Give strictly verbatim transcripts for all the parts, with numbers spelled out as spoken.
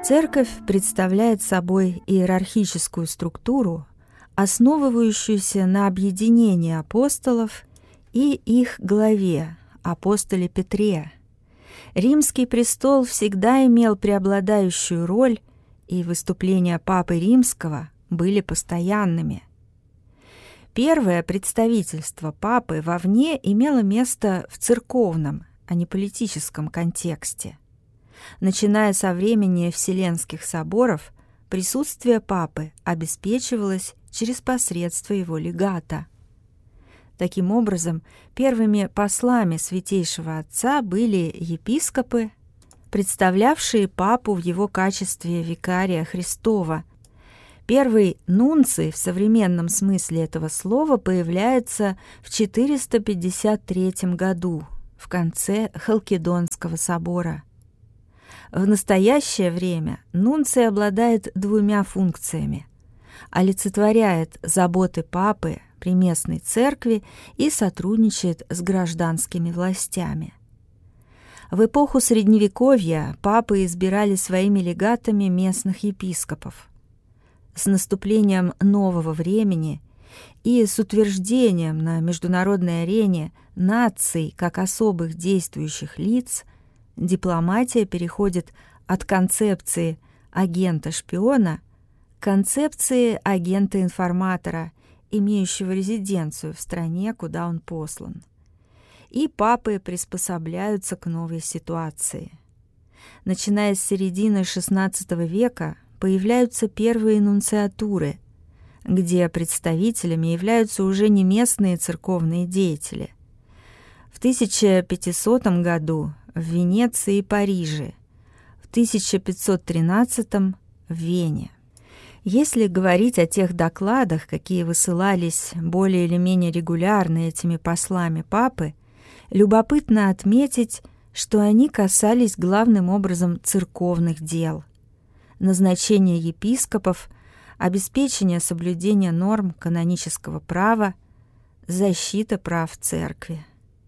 Церковь представляет собой иерархическую структуру, основывающуюся на объединении апостолов и их главе, апостоле Петре. Римский престол всегда имел преобладающую роль, и выступления Папы Римского были постоянными. Первое представительство Папы вовне имело место в церковном, а не политическом контексте. Начиная со времени Вселенских соборов, присутствие Папы обеспечивалось через посредство его легата. Таким образом, первыми послами Святейшего Отца были епископы, представлявшие Папу в его качестве викария Христова. Первый нунций в современном смысле этого слова появляется в четыреста пятьдесят третьем году, в конце Халкидонского собора. В настоящее время нунций обладает двумя функциями: олицетворяет заботы Папы при местной церкви и сотрудничает с гражданскими властями. В эпоху Средневековья папы избирали своими легатами местных епископов. С наступлением нового времени и с утверждением на международной арене наций как особых действующих лиц дипломатия переходит от концепции агента-шпиона к концепции агента-информатора, имеющего резиденцию в стране, куда он послан. И папы приспосабливаются к новой ситуации. Начиная с середины шестнадцатого века появляются первые нунциатуры, где представителями являются уже не местные церковные деятели. В тысяча пятисотом году в Венеции и Париже, в тысяча пятьсот тринадцатом в Вене. Если говорить о тех докладах, какие высылались более или менее регулярно этими послами папы, любопытно отметить, что они касались главным образом церковных дел: назначения епископов, обеспечения соблюдения норм канонического права, защита прав церкви.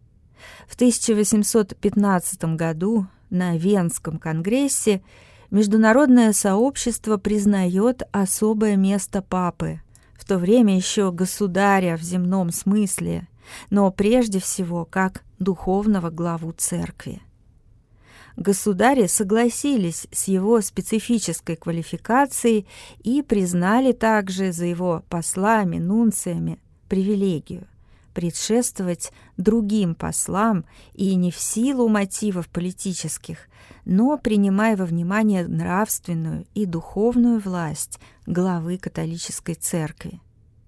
В тысяча восемьсот пятнадцатом году на Венском конгрессе международное сообщество признает особое место папы, в то время еще государя в земном смысле, но прежде всего как духовного главу церкви. Государи согласились с его специфической квалификацией и признали также за его послами, нунциями привилегию предшествовать другим послам и не в силу мотивов политических, но принимая во внимание нравственную и духовную власть главы католической церкви.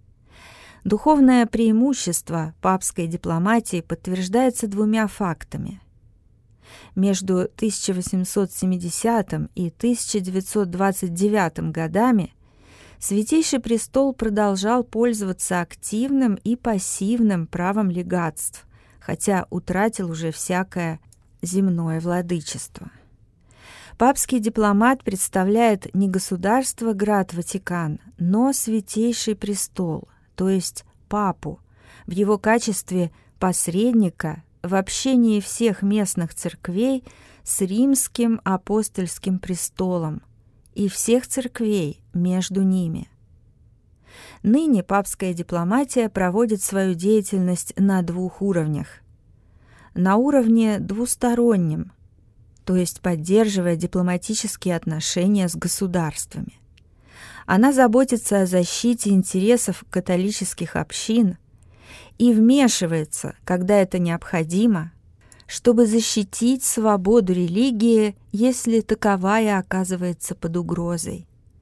Духовное преимущество папской дипломатии подтверждается двумя фактами. Между тысяча восемьсот семидесятым и тысяча девятьсот двадцать девятым годами Святейший престол продолжал пользоваться активным и пассивным правом легатств, хотя утратил уже всякое земное владычество. Папский дипломат представляет не государство Град-Ватикан, но Святейший престол, то есть папу, в его качестве посредника в общении всех местных церквей с Римским апостольским престолом и всех церквей между ними. Ныне папская дипломатия проводит свою деятельность на двух уровнях. На уровне двустороннем, то есть поддерживая дипломатические отношения с государствами. Она заботится о защите интересов католических общин и вмешивается, когда это необходимо, чтобы защитить свободу религии, если таковая оказывается под угрозой.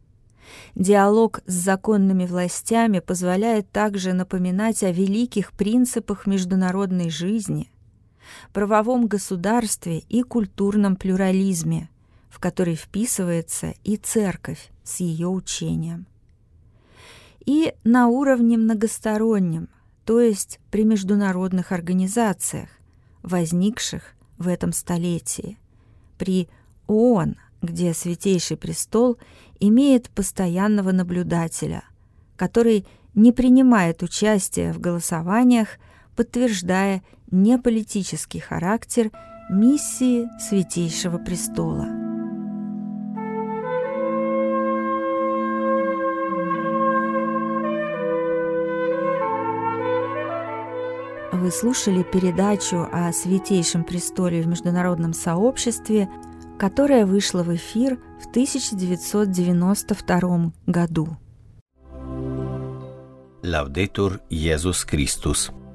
Диалог с законными властями позволяет также напоминать о великих принципах международной жизни, правовом государстве и культурном плюрализме, в который вписывается и церковь с ее учением. И на уровне многостороннем, то есть при международных организациях, возникших в этом столетии, при ООН, где Святейший престол имеет постоянного наблюдателя, который не принимает участия в голосованиях, подтверждая неполитический характер миссии Святейшего престола. Вы слушали передачу о Святейшем Престоле в международном сообществе, которая вышла в эфир в тысяча девятьсот девяносто втором году. Laudetur Jesus Christus.